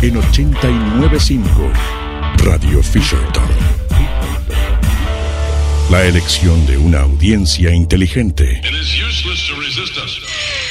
en 89.5 Radio Fisherton. La elección de una audiencia inteligente. It is useless to resist us.